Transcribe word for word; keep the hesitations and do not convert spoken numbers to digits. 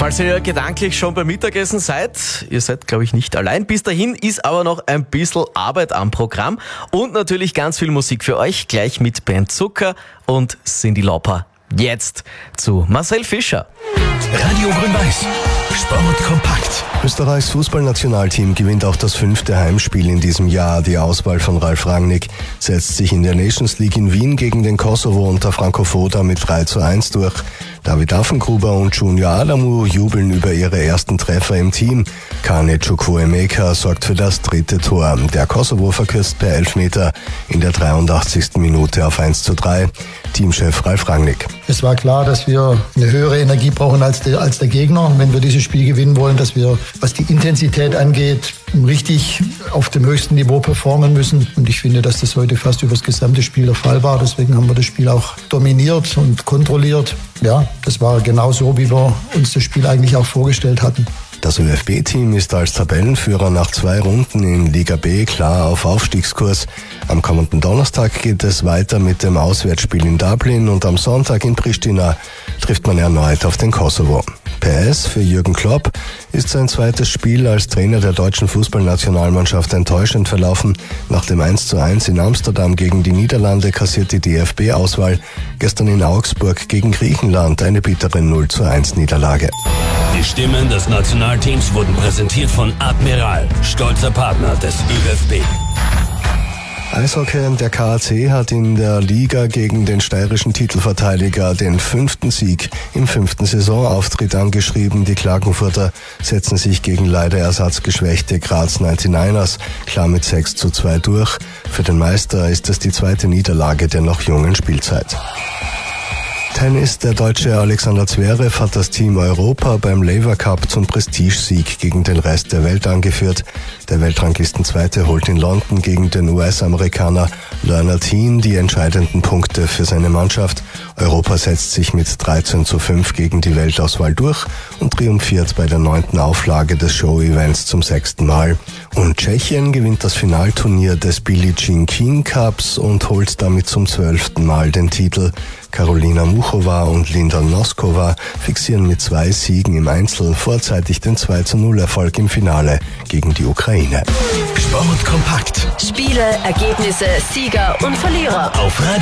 Falls ihr gedanklich schon beim Mittagessen seid, ihr seid, glaube ich, nicht allein. Bis dahin ist aber noch ein bisschen Arbeit am Programm und natürlich ganz viel Musik für euch, gleich mit Ben Zucker und Cyndi Lauper. Jetzt zu Marcel Fischer. Radio Grün-Weiß. Sport kompakt. Österreichs Fußballnationalteam gewinnt auch das fünfte Heimspiel in diesem Jahr. Die Auswahl von Ralf Rangnick setzt sich in der Nations League in Wien gegen den Kosovo unter Franco Foda mit drei zu eins durch. David Affengruber und Junior Adamu jubeln über ihre ersten Treffer im Team. Kane Chukwuemeka sorgt für das dritte Tor. Der Kosovo verkürzt per Elfmeter in der dreiundachtzigsten Minute auf eins zu drei. Teamchef Ralf Rangnick. Es war klar, dass wir eine höhere Energie brauchen als der, als der Gegner, wenn wir dieses Spiel gewinnen wollen, dass wir, was die Intensität angeht, richtig auf dem höchsten Niveau performen müssen. Und ich finde, dass das heute fast über das gesamte Spiel der Fall war. Deswegen haben wir das Spiel auch dominiert und kontrolliert. Ja, das war genau so, wie wir uns das Spiel eigentlich auch vorgestellt hatten. Das ÖFB-Team ist als Tabellenführer nach zwei Runden in Liga B klar auf Aufstiegskurs. Am kommenden Donnerstag geht es weiter mit dem Auswärtsspiel in Dublin und am Sonntag in Pristina trifft man erneut auf den Kosovo. P S für Jürgen Klopp ist sein zweites Spiel als Trainer der deutschen Fußballnationalmannschaft enttäuschend verlaufen. Nach dem eins zu eins in Amsterdam gegen die Niederlande kassiert die D F B-Auswahl gestern in Augsburg gegen Griechenland eine bittere null zu eins Niederlage. Die Stimmen des Nationalteams wurden präsentiert von Admiral, stolzer Partner des ÖFB. Eishockey, der K A C hat in der Liga gegen den steirischen Titelverteidiger den fünften Sieg im fünften Saisonauftritt angeschrieben. Die Klagenfurter setzen sich gegen leider ersatzgeschwächte Graz neunundneunzigers klar mit sechs zu zwei durch. Für den Meister ist es die zweite Niederlage der noch jungen Spielzeit. Tennis. Der Deutsche Alexander Zverev hat das Team Europa beim Laver Cup zum Prestigesieg gegen den Rest der Welt angeführt. Der Weltranglistenzweite holt in London gegen den U S-Amerikaner Leonard Heane die entscheidenden Punkte für seine Mannschaft. Europa setzt sich mit dreizehn zu fünf gegen die Weltauswahl durch und triumphiert bei der neunten Auflage des Show-Events zum sechsten Mal. Und Tschechien gewinnt das Finalturnier des Billie Jean King Cups und holt damit zum zwölften Mal den Titel. Karolina Muchova und Linda Noskova fixieren mit zwei Siegen im Einzel vorzeitig den zwei zu null Erfolg im Finale gegen die Ukraine. Sport kompakt. Spiele, Ergebnisse, Sieger und Verlierer Auf Radio